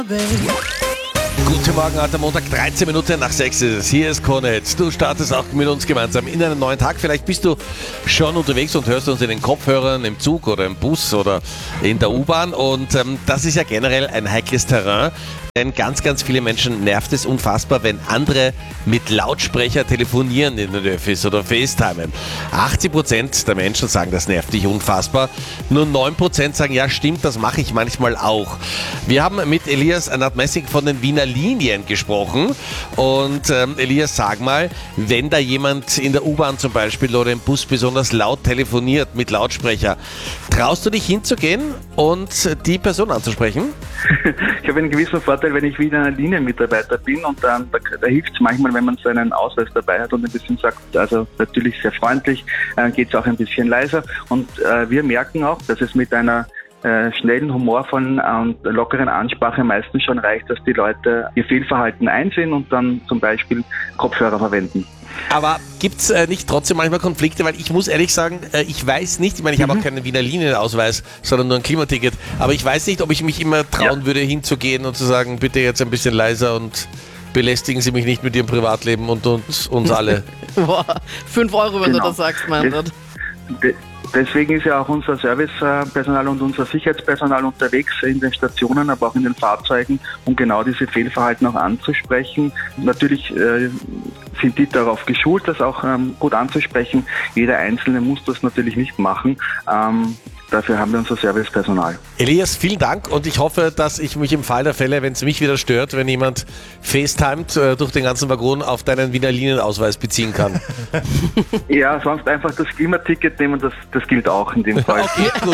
Guten Morgen, heute Montag, 13 Minuten nach 6 ist es. Hier ist Cornet. Du startest auch mit uns gemeinsam in einen neuen Tag. Vielleicht bist du schon unterwegs und hörst uns in den Kopfhörern, im Zug oder im Bus oder in der U-Bahn. Und das ist ja generell ein heikles Terrain. Denn ganz, ganz viele Menschen nervt es unfassbar, wenn andere mit Lautsprecher telefonieren in den Öffis oder FaceTimen. 80% der Menschen sagen, das nervt dich unfassbar. Nur 9% sagen, ja stimmt, das mache ich manchmal auch. Wir haben mit Elias Nadmessing von den Wiener Linien gesprochen. Und Elias, sag mal, wenn da jemand in der U-Bahn zum Beispiel oder im Bus besonders laut telefoniert mit Lautsprecher, traust du dich hinzugehen und die Person anzusprechen? Ich habe einen gewissen Vorteil, wenn ich wieder ein Linienmitarbeiter bin und da hilft es manchmal, wenn man so einen Ausweis dabei hat und ein bisschen sagt, also natürlich sehr freundlich, geht es auch ein bisschen leiser und wir merken auch, dass es mit einer schnellen, humorvollen und lockeren Ansprache meistens schon reicht, dass die Leute ihr Fehlverhalten einsehen und dann zum Beispiel Kopfhörer verwenden. Aber gibt es nicht trotzdem manchmal Konflikte? Weil ich muss ehrlich sagen, ich weiß nicht, ich meine, ich habe auch keinen Wiener Linienausweis, sondern nur ein Klimaticket, aber ich weiß nicht, ob ich mich immer trauen würde, hinzugehen und zu sagen, bitte jetzt ein bisschen leiser und belästigen Sie mich nicht mit Ihrem Privatleben und uns alle. Boah, 5 Euro, wenn du das sagst, Meinrad. Deswegen ist ja auch unser Servicepersonal und unser Sicherheitspersonal unterwegs in den Stationen, aber auch in den Fahrzeugen, um genau diese Fehlverhalten auch anzusprechen. Natürlich sind die darauf geschult, das auch gut anzusprechen. Jeder Einzelne muss das natürlich nicht machen. Dafür haben wir unser Servicepersonal. Elias, vielen Dank und ich hoffe, dass ich mich im Fall der Fälle, wenn es mich wieder stört, wenn jemand FaceTimet durch den ganzen Waggon auf deinen Wiener Linienausweis beziehen kann. Ja, sonst einfach das Klimaticket nehmen, das gilt auch in dem Fall. Okay, gut.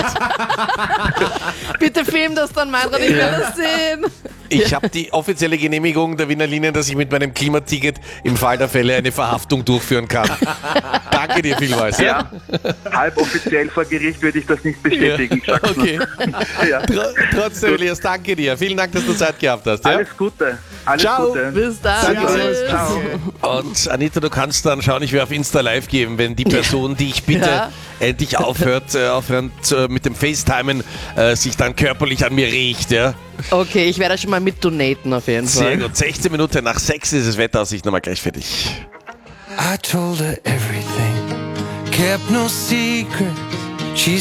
Bitte film das dann, Meinrad, ich will das sehen. Ich habe die offizielle Genehmigung der Wiener Linien, dass ich mit meinem Klimaticket im Fall der Fälle eine Verhaftung durchführen kann. Danke dir vielmals. Ja, halboffiziell vor Gericht würde ich das nicht bestätigen. Ja, okay. Ja. Trotzdem, Elias, danke dir. Vielen Dank, dass du Zeit gehabt hast. Ja? Alles Gute. Alles Ciao. Gute. Bis dann. Tschüss. Ciao. Und Anita, du kannst dann schauen, ich werde auf Insta live geben, wenn die Person, die ich bitte, endlich aufhört mit dem FaceTimen, sich dann körperlich an mir riecht. Ja? Okay, ich werde schon mal mit donaten auf jeden Fall. Sehr gut. 16 Minuten nach 6 ist das Wetteraussicht nochmal gleich für dich. I told her everything, kept no secret.